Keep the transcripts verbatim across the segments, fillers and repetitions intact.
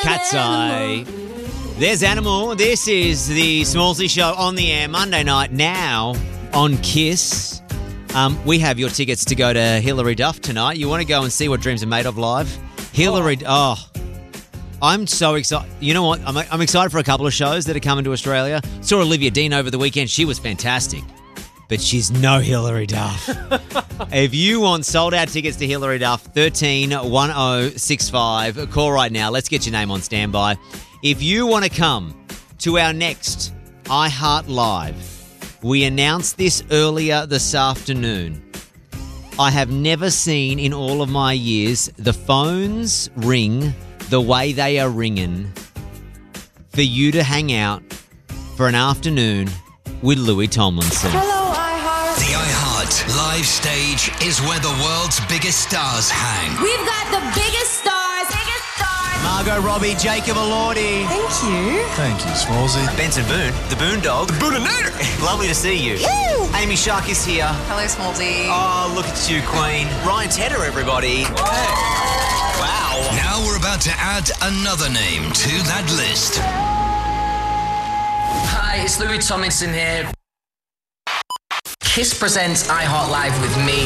Cat's Eye. There's Animal. This is the Smallsy Show on the air Monday night now on Kiss. Um, we have your tickets to go to Hilary Duff tonight. You want to go and see what Dreams Are Made Of live? Hilary, oh, oh I'm so excited. You know what? I'm, I'm excited for a couple of shows that are coming to Australia. Saw Olivia Dean over the weekend. She was fantastic. But she's no Hilary Duff. If you want sold-out tickets to Hilary Duff, thirteen one oh six five. Call right now. Let's get your name on standby. If you want to come to our next iHeart Live, we announced this earlier this afternoon. I have never seen in all of my years the phones ring the way they are ringing for you to hang out for an afternoon with Louis Tomlinson. Hello, iHeart. The iHeart Live stage is where the world's biggest stars hang. We've got the biggest stars. Biggest stars. Margot Robbie, Jacob Elordi. Thank you. Thank you, Smallsy. Benson Boone, the Boondog. The Booninator. Lovely to see you. Woo! Amy Shark is here. Hello, Smallsy. Oh, look at you, Queen. Ryan Tedder, everybody. Hey. Wow. Now we're about to add another name to that list. Hi, it's Louis Tomlinson here. Kiss presents iHeart Live with me.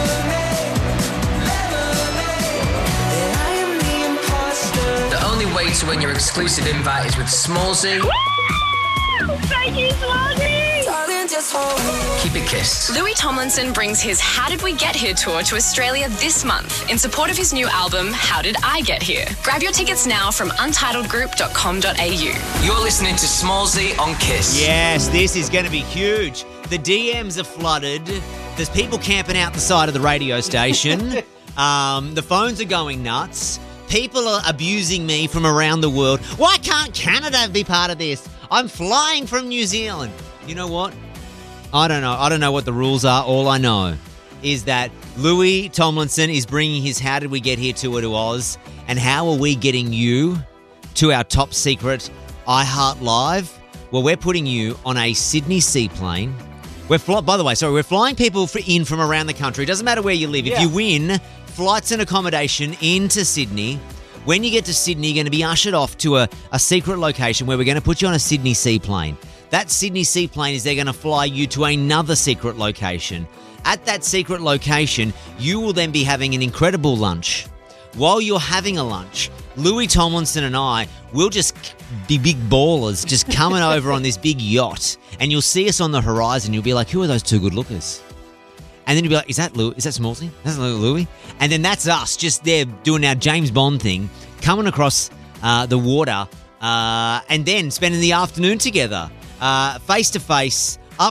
The only way to win your exclusive invite is with Smallsy. Thank you, Smallsy! Keep it kissed. Louis Tomlinson brings his How Did We Get Here tour to Australia this month in support of his new album, How Did I Get Here? Grab your tickets now from untitled group dot com dot a u. You're listening to Smallsy on Kiss. Yes, this is going to be huge. The D Ms are flooded. There's people camping out the side of the radio station. um, the phones are going nuts. People are abusing me from around the world. Why can't Canada be part of this? I'm flying from New Zealand. You know what? I don't know. I don't know what the rules are. All I know is that Louis Tomlinson is bringing his How Did We Get Here tour to Oz. And how are we getting you to our top secret iHeart Live? Well, we're putting you on a Sydney seaplane. We're fly- By the way, sorry, we're flying people for in from around the country. It doesn't matter where you live. Yeah. If you win flights and accommodation into Sydney, when you get to Sydney, you're going to be ushered off to a, a secret location where we're going to put you on a Sydney seaplane. That Sydney seaplane is they're going to fly you to another secret location. At that secret location, you will then be having an incredible lunch. While you're having a lunch, Louis Tomlinson and I will just be big ballers just coming over on this big yacht. And you'll see us on the horizon. You'll be like, who are those two good lookers? And then you'll be like, is that Louis? Is that Smallsy? That's Louis? And then that's us just there doing our James Bond thing, coming across uh, the water uh, and then spending the afternoon together. Uh, face to face